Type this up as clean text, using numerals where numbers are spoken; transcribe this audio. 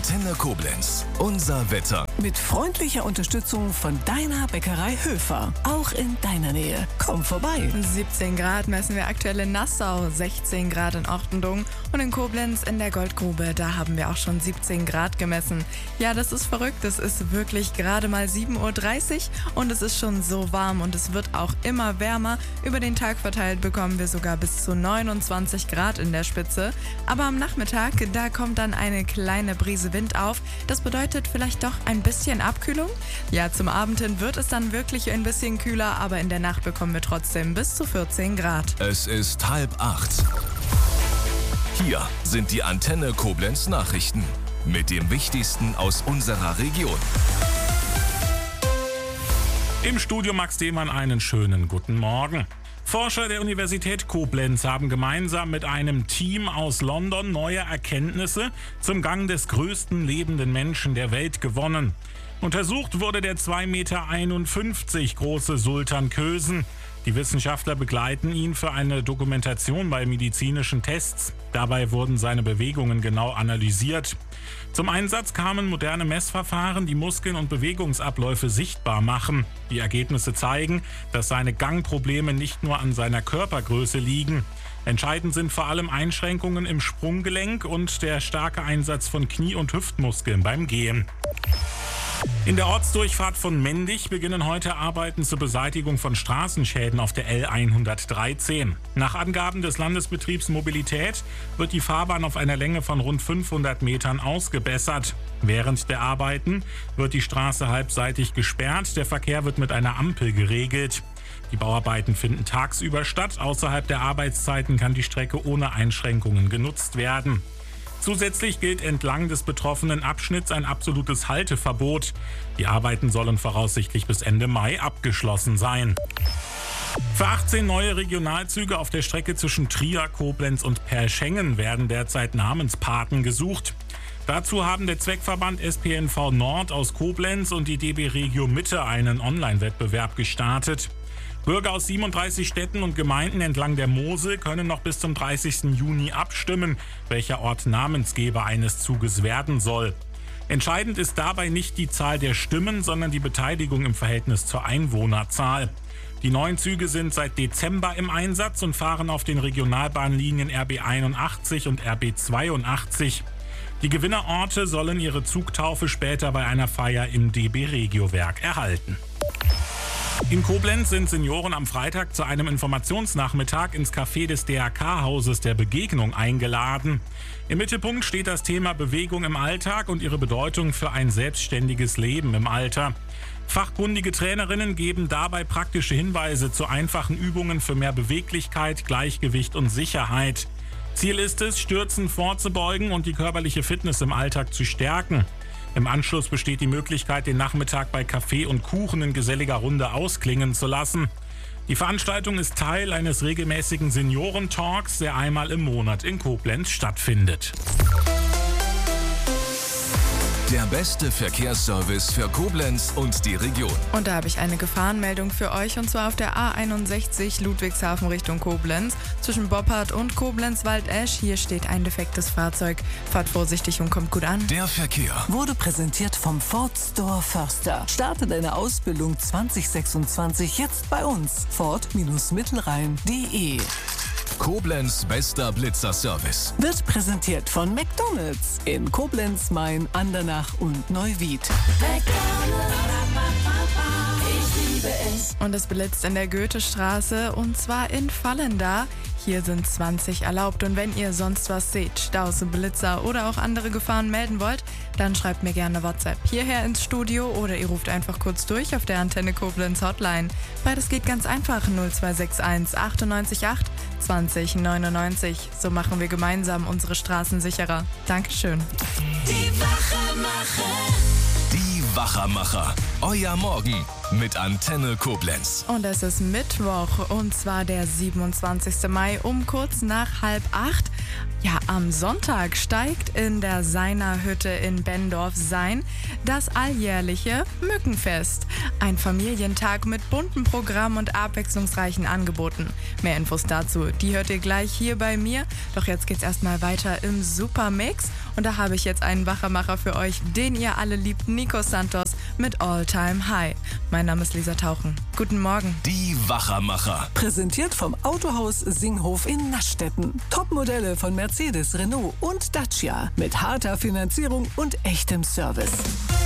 Antenne Koblenz. Unser Wetter. Mit freundlicher Unterstützung von deiner Bäckerei Höfer. Auch in deiner Nähe. Komm vorbei. 17 Grad messen wir aktuell in Nassau, 16 Grad in Ortendung und in Koblenz in der Goldgrube, da haben wir auch schon 17 Grad gemessen. Ja, das ist verrückt, es ist wirklich gerade mal 7:30 Uhr und es ist schon so warm und es wird auch immer wärmer. Über den Tag verteilt bekommen wir sogar bis zu 29 Grad in der Spitze. Aber am Nachmittag, da kommt dann eine kleine Brise Wind auf. Das bedeutet vielleicht doch ein bisschen Abkühlung. Ja, zum Abend hin wird es dann wirklich ein bisschen kühler, aber in der Nacht bekommen wir trotzdem bis zu 14 Grad. Es ist 7:30. Hier sind die Antenne Koblenz Nachrichten mit dem Wichtigsten aus unserer Region. Im Studio Max Demann einen schönen guten Morgen. Forscher der Universität Koblenz haben gemeinsam mit einem Team aus London neue Erkenntnisse zum Gang des größten lebenden Menschen der Welt gewonnen. Untersucht wurde der 2,51 Meter große Sultan Kösen. Die Wissenschaftler begleiten ihn für eine Dokumentation bei medizinischen Tests. Dabei wurden seine Bewegungen genau analysiert. Zum Einsatz kamen moderne Messverfahren, die Muskeln und Bewegungsabläufe sichtbar machen. Die Ergebnisse zeigen, dass seine Gangprobleme nicht nur an seiner Körpergröße liegen. Entscheidend sind vor allem Einschränkungen im Sprunggelenk und der starke Einsatz von Knie- und Hüftmuskeln beim Gehen. In der Ortsdurchfahrt von Mendig beginnen heute Arbeiten zur Beseitigung von Straßenschäden auf der L113. Nach Angaben des Landesbetriebs Mobilität wird die Fahrbahn auf einer Länge von rund 500 Metern ausgebessert. Während der Arbeiten wird die Straße halbseitig gesperrt, der Verkehr wird mit einer Ampel geregelt. Die Bauarbeiten finden tagsüber statt, außerhalb der Arbeitszeiten kann die Strecke ohne Einschränkungen genutzt werden. Zusätzlich gilt entlang des betroffenen Abschnitts ein absolutes Halteverbot. Die Arbeiten sollen voraussichtlich bis Ende Mai abgeschlossen sein. Für 18 neue Regionalzüge auf der Strecke zwischen Trier, Koblenz und Perschengen werden derzeit Namenspaten gesucht. Dazu haben der Zweckverband SPNV Nord aus Koblenz und die DB Regio Mitte einen Online-Wettbewerb gestartet. Bürger aus 37 Städten und Gemeinden entlang der Mosel können noch bis zum 30. Juni abstimmen, welcher Ort Namensgeber eines Zuges werden soll. Entscheidend ist dabei nicht die Zahl der Stimmen, sondern die Beteiligung im Verhältnis zur Einwohnerzahl. Die neuen Züge sind seit Dezember im Einsatz und fahren auf den Regionalbahnlinien RB 81 und RB 82. Die Gewinnerorte sollen ihre Zugtaufe später bei einer Feier im DB Regio-Werk erhalten. In Koblenz sind Senioren am Freitag zu einem Informationsnachmittag ins Café des DRK-Hauses der Begegnung eingeladen. Im Mittelpunkt steht das Thema Bewegung im Alltag und ihre Bedeutung für ein selbstständiges Leben im Alter. Fachkundige Trainerinnen geben dabei praktische Hinweise zu einfachen Übungen für mehr Beweglichkeit, Gleichgewicht und Sicherheit. Ziel ist es, Stürzen vorzubeugen und die körperliche Fitness im Alltag zu stärken. Im Anschluss besteht die Möglichkeit, den Nachmittag bei Kaffee und Kuchen in geselliger Runde ausklingen zu lassen. Die Veranstaltung ist Teil eines regelmäßigen Seniorentalks, der einmal im Monat in Koblenz stattfindet. Der beste Verkehrsservice für Koblenz und die Region. Und da habe ich eine Gefahrenmeldung für euch und zwar auf der A61 Ludwigshafen Richtung Koblenz. Zwischen Boppard und Koblenz-Waldesch. Hier steht ein defektes Fahrzeug. Fahrt vorsichtig und kommt gut an. Der Verkehr Wurde präsentiert vom Ford Store Förster. Starte deine Ausbildung 2026 jetzt bei uns. Ford-Mittelrhein.de. Koblenz bester Blitzerservice. Wird präsentiert von McDonald's in Koblenz, Main, Andernach und Neuwied. Ich liebe es. Und es blitzt in der Goethestraße und zwar in Vallenda. Hier sind 20 erlaubt und wenn ihr sonst was seht, Staus, Blitzer oder auch andere Gefahren melden wollt, dann schreibt mir gerne WhatsApp hierher ins Studio oder ihr ruft einfach kurz durch auf der Antenne Koblenz Hotline. Beides geht ganz einfach 0261 98 8 20 99. So machen wir gemeinsam unsere Straßen sicherer. Dankeschön. Die Wachemacher. Die Wachermacher. Euer Morgen mit Antenne Koblenz. Und es ist Mittwoch und zwar der 27. Mai um kurz nach 7:30. Ja, am Sonntag steigt in der Seiner Hütte in Benndorf-Sayn das alljährliche Mückenfest. Ein Familientag mit buntem Programm und abwechslungsreichen Angeboten. Mehr Infos dazu, die hört ihr gleich hier bei mir. Doch jetzt geht's erstmal weiter im Supermix. Und da habe ich jetzt einen Wachmacher für euch, den ihr alle liebt, Nico Santos mit All Time High. Mein Name ist Lisa Tauchen. Guten Morgen. Die Wachermacher. Präsentiert vom Autohaus Singhof in Naschstetten. Topmodelle von Mercedes, Renault und Dacia mit harter Finanzierung und echtem Service.